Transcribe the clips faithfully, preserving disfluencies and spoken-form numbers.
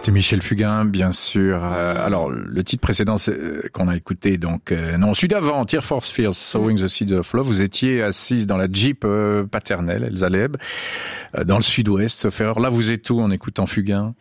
C'était Michel Fugain, bien sûr. Euh, alors, le titre précédent c'est, euh, qu'on a écouté, donc euh, non, celui d'avant, Tears for Fears, Sowing the Seeds of Love. Vous étiez assise dans la Jeep euh, paternelle, Elsa Leb, euh, dans le sud-ouest, sauf erreur. Là, vous êtes où en écoutant Fugain?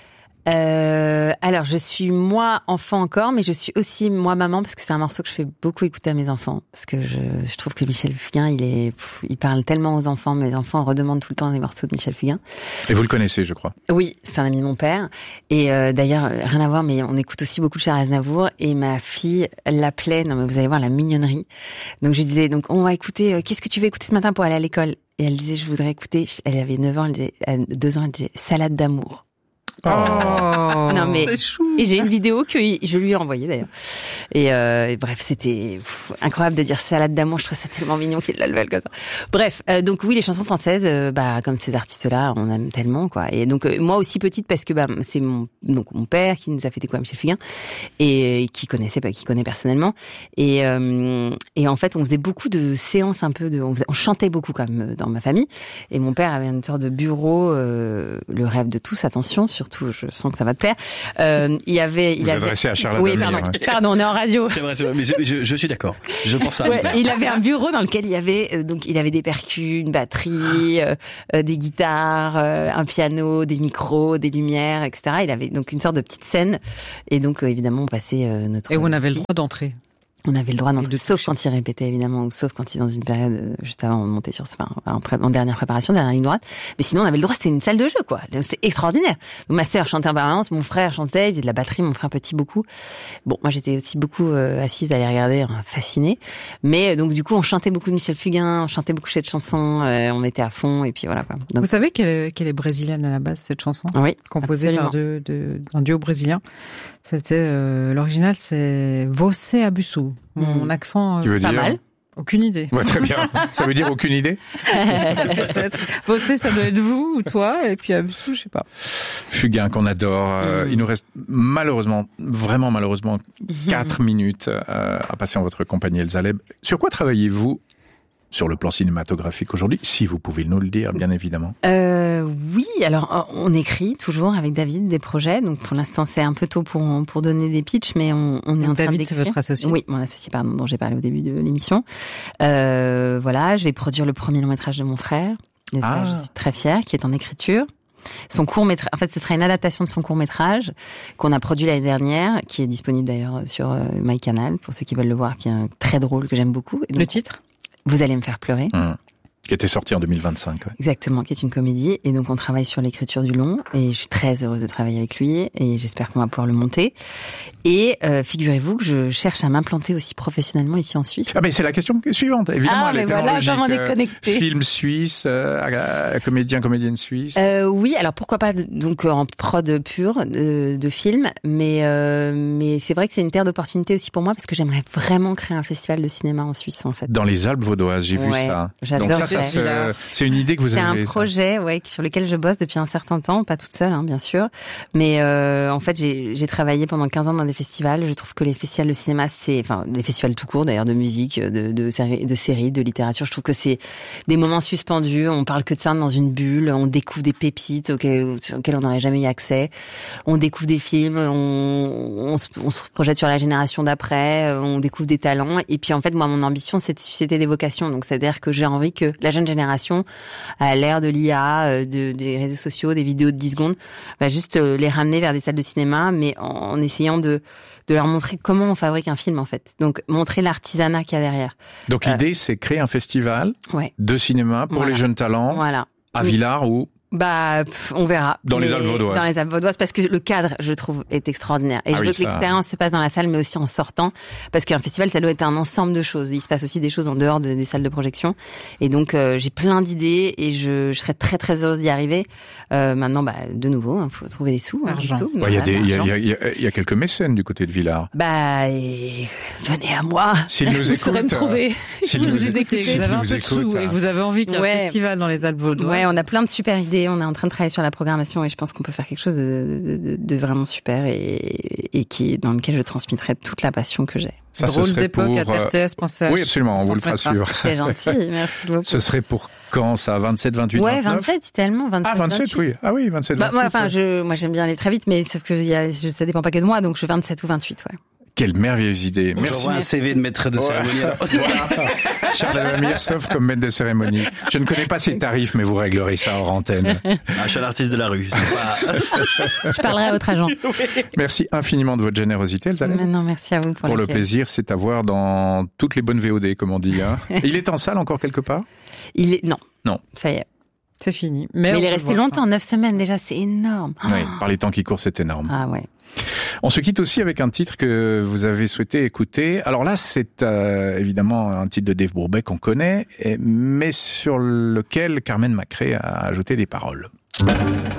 Euh, alors, je suis moi enfant encore, mais je suis aussi moi maman parce que c'est un morceau que je fais beaucoup écouter à mes enfants parce que je, je trouve que Michel Fugain, il est, pff, il parle tellement aux enfants. Mes enfants redemandent tout le temps des morceaux de Michel Fugain. Et vous le connaissez, je crois. Oui, c'est un ami de mon père. Et euh, d'ailleurs, rien à voir, mais on écoute aussi beaucoup de Charles Aznavour. Et ma fille l'appelait. Non, mais vous allez voir la mignonnerie. Donc je lui disais, donc on va écouter. Euh, qu'est-ce que tu veux écouter ce matin pour aller à l'école? Et elle disait, je voudrais écouter. Elle avait neuf ans, elle disait, à deux ans, elle disait Salade d'amour. Oh, non mais c'est chou. Et j'ai une vidéo que je lui ai envoyée d'ailleurs. Et, euh, et bref, c'était pff, incroyable de dire salade d'amour. Je trouve ça tellement mignon qu'il la levelle comme ça. Bref, euh, donc oui, les chansons françaises, euh, bah comme ces artistes-là, on aime tellement quoi. Et donc euh, moi aussi petite parce que bah c'est mon donc mon père qui nous a fait découvrir Michel Fugain et, et qui connaissait pas, qui connaît personnellement. Et euh, et en fait, on faisait beaucoup de séances un peu de, on, faisait, on chantait beaucoup quand même dans ma famille. Et mon père avait une sorte de bureau, euh, le rêve de tous. Attention, surtout, je sens que ça va te plaire. Euh, il y avait, il vous avait. adressez à Charles Oui, Adamir, pardon, hein. pardon, on est en radio. C'est vrai, c'est vrai, mais je, je, je suis d'accord. Je pense à. Ouais, il avait un bureau dans lequel il y avait euh, donc il avait des percus, une batterie, euh, euh, des guitares, euh, un piano, des micros, des lumières, et cetera. Il avait donc une sorte de petite scène et donc euh, évidemment on passait euh, notre. Et on avait le droit d'entrer. On avait le droit d'entrer, de sauf toucher. quand il répétait évidemment, ou sauf quand il est dans une période euh, juste avant de monter sur, enfin, en, pré- en dernière préparation, dernière ligne droite. Mais sinon, on avait le droit, c'était une salle de jeu, quoi. C'était extraordinaire. Donc, ma sœur chantait en permanence, mon frère chantait, il faisait de la batterie, mon frère petit beaucoup. Bon, moi, j'étais aussi beaucoup euh, assise à les regarder, hein, fascinée. Mais euh, donc, du coup, on chantait beaucoup de Michel Fugain, on chantait beaucoup cette chanson, euh, on mettait à fond, et puis voilà, quoi. Donc, Vous savez qu'elle est, qu'elle est brésilienne à la base, cette chanson? oui, Composée absolument. par deux, deux, un duo brésilien. C'était, euh, l'original, c'est Você Abusu. Mon Mm. accent, Tu euh, veux Pas dire mal. aucune idée. Ouais, très bien. Ça veut dire aucune idée? Peut-être. Você, ça doit être vous ou toi, et puis Abusu, je sais pas. Fugain qu'on adore. Euh, Mm. Il nous reste malheureusement, vraiment malheureusement, quatre minutes euh, à passer en votre compagnie, Elsa Leb. Sur quoi travaillez-vous sur le plan cinématographique aujourd'hui, si vous pouvez nous le dire, bien évidemment? Euh, oui, alors on écrit toujours avec David des projets. Donc pour l'instant c'est un peu tôt pour pour donner des pitchs, mais on, on est Donc en train David, d'écrire. c'est votre associé? Oui, mon associé, pardon, dont j'ai parlé au début de l'émission. Euh, voilà, je vais produire le premier long métrage de mon frère. Et ça, Ah. je suis très fière, qui est en écriture. Son court métrage, en fait, ce sera une adaptation de son court métrage qu'on a produit l'année dernière, qui est disponible d'ailleurs sur euh, MyCanal pour ceux qui veulent le voir, qui est très drôle, que j'aime beaucoup. Et donc, Le titre? Vous allez me faire pleurer. Hum. Qui était sorti en deux mille vingt-cinq. Ouais. Exactement, qui est une comédie. Et donc, on travaille sur l'écriture du long. Et je suis très heureuse de travailler avec lui. Et j'espère qu'on va pouvoir le monter. Et euh, figurez-vous que je cherche à m'implanter aussi professionnellement ici en Suisse. Ah, mais c'est la question suivante. Évidemment, Ah, elle mais était voilà, logique. comment on est Euh, connecté. Film suisse, euh, comédien, comédienne suisse. Euh, oui, alors pourquoi pas donc en prod pure de, de film, mais euh, mais c'est vrai que c'est une terre d'opportunité aussi pour moi parce que j'aimerais vraiment créer un festival de cinéma en Suisse en fait. Dans les Alpes vaudoises, j'ai vu Ouais, ça. j'adore Donc ça, ça cette se- c'est une idée que vous C'est avez. un ça. projet, ouais, sur lequel je bosse depuis un certain temps, pas toute seule, hein, bien sûr. Mais euh, en fait, j'ai, j'ai travaillé pendant quinze ans dans des festivals. Je trouve que les festivals de cinéma, c'est, enfin, les festivals tout court, d'ailleurs, de musique, de, de, séries, de séries, de littérature. Je trouve que c'est des moments suspendus. On parle que de ça dans une bulle. On découvre des pépites auxquelles, auxquelles on n'aurait jamais eu accès. On découvre des films. On, on, se, on se projette sur la génération d'après. On découvre des talents. Et puis, en fait, moi, mon ambition, c'est de susciter des vocations. Donc, c'est-à-dire que j'ai envie que la jeune génération, à l'ère de l'I A, de, des réseaux sociaux, des vidéos de dix secondes, va juste les ramener vers des salles de cinéma, mais en, en essayant de, de leur montrer comment on fabrique un film, en fait. Donc, montrer l'artisanat qu'il y a derrière. Donc Euh, l'idée, c'est créer un festival Ouais. de cinéma pour Voilà. les jeunes talents Voilà. à Oui. Villars ou Bah, pff, on verra. Dans les Mais- Alpes vaudoises. Dans les Alpes vaudoises, parce que le cadre, je trouve, est extraordinaire. Et Ah je oui, veux que ça- l'expérience se passe dans la salle, mais aussi en sortant. Parce qu'un festival, ça doit être un ensemble de choses. Il se passe aussi des choses en dehors de, des salles de projection. Et donc, euh, j'ai plein d'idées et je, je serais très, très heureuse d'y arriver. Euh, maintenant, bah, de nouveau, il faut trouver des sous. hein, Argent. surtout. Ouais, il y a Voilà, des, il y a, l'argent. il y a- il y a- il y a quelques mécènes du côté de Villars. Bah, et venez à moi. S'ils nous Vous saurez me écoutent, trouver. s'ils Si nous vous écoutent, écoutez, Écoutez, s'ils vous avez un nous peu de sous écoutent, et que vous avez envie qu'il y ait Ouais. un festival dans les Alpes vaudoises. Ouais, on a plein de super idées c'est, on est en train de travailler sur la programmation et je pense qu'on peut faire quelque chose de, de, de vraiment super et, et qui, dans lequel je transmettrai toute la passion que j'ai. Ça, Drôle ce serait d'époque pour, à T R T S point C H. Oui, absolument, on vous le fera suivre. C'est gentil, merci beaucoup. Ce serait pour quand ça, vingt-sept, vingt-huit, ouais, vingt-neuf vingt-sept, idéalement, vingt-sept. Ah, vingt-sept, vingt-huit. oui. Ah oui, vingt-sept, bah, vingt-huit. moi, enfin, ouais. je, moi, j'aime bien aller très vite, mais sauf que y a, je, ça dépend pas que de moi, donc je fais vingt-sept ou vingt-huit, ouais. Quelle merveilleuse idée. Bon, Merci. j'envoie un C V de maître de cérémonie. Alors. Charles Lamire, sauf comme maître de cérémonie. Je ne connais pas ses tarifs, mais vous réglerez ça hors antenne. Ah, je suis un artiste de la rue. C'est pas... Je parlerai à votre agent. Merci infiniment de votre générosité, Elsa. Non, merci à vous pour, Pour le l'accueil. plaisir, c'est à voir dans toutes les bonnes V O D, comme on dit. Hein. Il est en salle encore quelque part? Il est, non. Non. Ça y est. C'est fini. Mais, Mais, il est on peut resté le voir. longtemps, neuf semaines déjà, c'est énorme. Oui, par les temps qui courent, c'est énorme. Ah ouais. On se quitte aussi avec un titre que vous avez souhaité écouter. Alors là, c'est euh, évidemment un titre de Dave Brubeck qu'on connaît, et- mais sur lequel Carmen Macré a ajouté des paroles.